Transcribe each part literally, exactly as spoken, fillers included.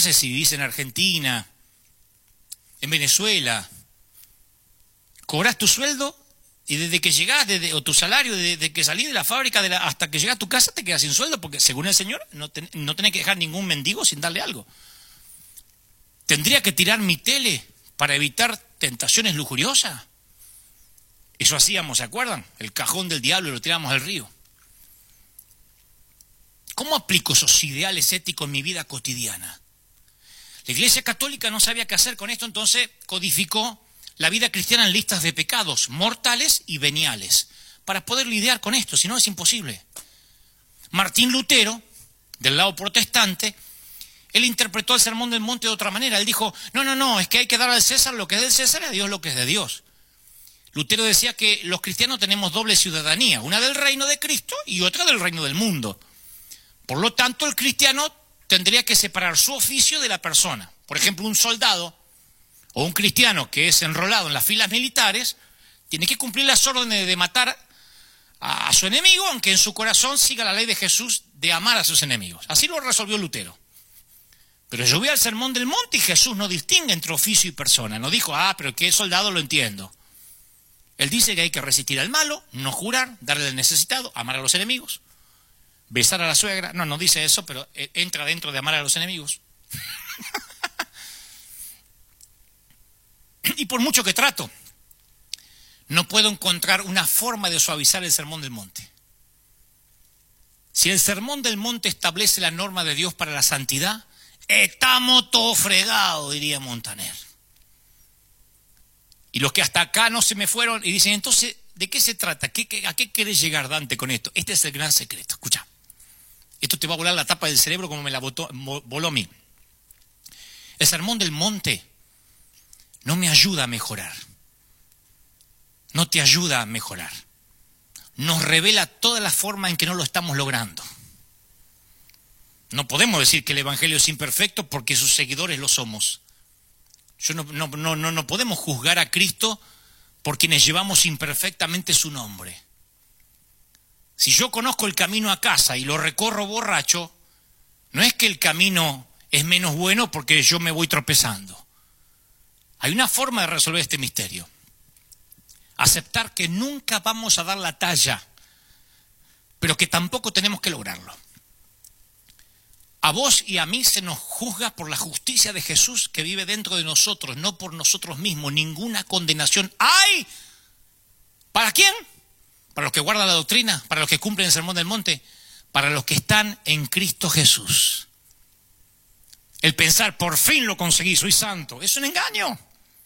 sé si vivís en Argentina, en Venezuela, cobrás tu sueldo y desde que llegás, desde, o tu salario, desde que salís de la fábrica de la, hasta que llegás a tu casa te quedas sin sueldo, porque según el Señor no, ten, no tenés que dejar ningún mendigo sin darle algo. ¿Tendría que tirar mi tele para evitar tentaciones lujuriosas? Eso hacíamos, ¿se acuerdan? El cajón del diablo y lo tiramos al río. ¿Cómo aplico esos ideales éticos en mi vida cotidiana? La Iglesia Católica no sabía qué hacer con esto, entonces codificó la vida cristiana en listas de pecados mortales y veniales, para poder lidiar con esto, si no es imposible. Martín Lutero, del lado protestante, él interpretó el Sermón del Monte de otra manera. Él dijo, no, no, no, es que hay que dar al César lo que es del César y a Dios lo que es de Dios. Lutero decía que los cristianos tenemos doble ciudadanía, una del reino de Cristo y otra del reino del mundo. Por lo tanto, el cristiano tendría que separar su oficio de la persona. Por ejemplo, un soldado o un cristiano que es enrolado en las filas militares tiene que cumplir las órdenes de matar a su enemigo, aunque en su corazón siga la ley de Jesús de amar a sus enemigos. Así lo resolvió Lutero. Pero yo voy al Sermón del Monte y Jesús no distingue entre oficio y persona. No dijo, ah, pero que soldado lo entiendo. Él dice que hay que resistir al malo, no jurar, darle al necesitado, amar a los enemigos, besar a la suegra. No, no dice eso, pero entra dentro de amar a los enemigos. Y por mucho que trato, no puedo encontrar una forma de suavizar el Sermón del Monte. Si el Sermón del Monte establece la norma de Dios para la santidad, estamos todos fregados, diría Montaner. Y los que hasta acá no se me fueron y dicen, entonces, ¿de qué se trata? ¿Qué, qué, ¿A qué querés llegar, Dante, con esto? Este es el gran secreto. Escucha, esto te va a volar la tapa del cerebro como me la botó, voló a mí. El Sermón del Monte no me ayuda a mejorar. No te ayuda a mejorar. Nos revela toda la forma en que no lo estamos logrando. No podemos decir que el Evangelio es imperfecto porque sus seguidores lo somos. Yo no, no, no, no, no podemos juzgar a Cristo por quienes llevamos imperfectamente su nombre. Si yo conozco el camino a casa y lo recorro borracho, no es que el camino es menos bueno porque yo me voy tropezando. Hay una forma de resolver este misterio. Aceptar que nunca vamos a dar la talla, pero que tampoco tenemos que lograrlo. A vos y a mí se nos juzga por la justicia de Jesús que vive dentro de nosotros, no por nosotros mismos. Ninguna condenación hay. ¿Para quién? Para los que guardan la doctrina, para los que cumplen el Sermón del Monte, para los que están en Cristo Jesús. El pensar, por fin lo conseguí, soy santo, es un engaño.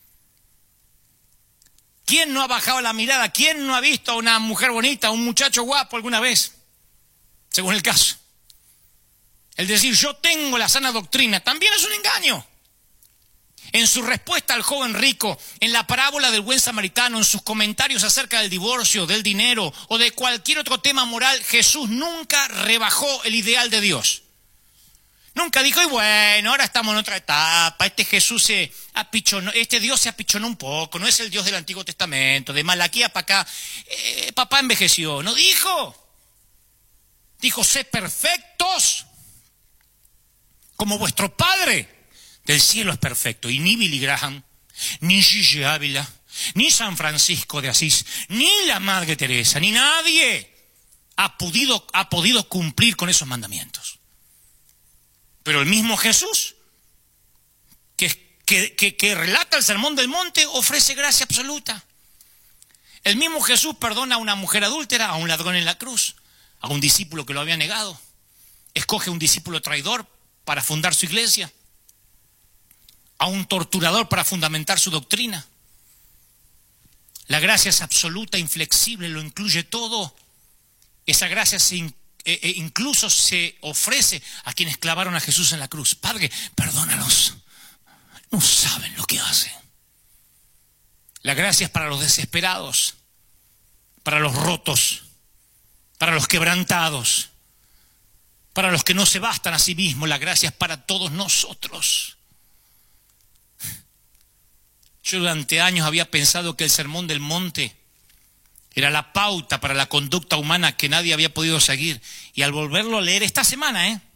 ¿Quién no ha bajado la mirada? ¿Quién no ha visto a una mujer bonita, a un muchacho guapo alguna vez? Según el caso. El decir, yo tengo la sana doctrina, también es un engaño. En su respuesta al joven rico, en la parábola del buen samaritano, en sus comentarios acerca del divorcio, del dinero o de cualquier otro tema moral, Jesús nunca rebajó el ideal de Dios. Nunca dijo, y bueno, ahora estamos en otra etapa, este Jesús se apichonó, este Dios se apichonó un poco, no es el Dios del Antiguo Testamento, de Malaquía para acá, eh, papá envejeció. No dijo, dijo, sé perfectos como vuestro Padre del cielo es perfecto. Y ni Billy Graham, ni Gigi Ávila, ni San Francisco de Asís, ni la Madre Teresa, ni nadie ha podido, ha podido cumplir con esos mandamientos. Pero el mismo Jesús, que, que, que, que relata el Sermón del Monte, ofrece gracia absoluta. El mismo Jesús perdona a una mujer adúltera, a un ladrón en la cruz, a un discípulo que lo había negado. Escoge un discípulo traidor para fundar su iglesia, a un torturador para fundamentar su doctrina. La gracia es absoluta, inflexible, lo incluye todo. Esa gracia se incluye. E, e incluso se ofrece a quienes clavaron a Jesús en la cruz. Padre, perdónalos, no saben lo que hacen. La gracia es para los desesperados, para los rotos, para los quebrantados, para los que no se bastan a sí mismos. La gracia es para todos nosotros. Yo durante años había pensado que el Sermón del Monte era la pauta para la conducta humana que nadie había podido seguir. Y al volverlo a leer esta semana, ¿eh?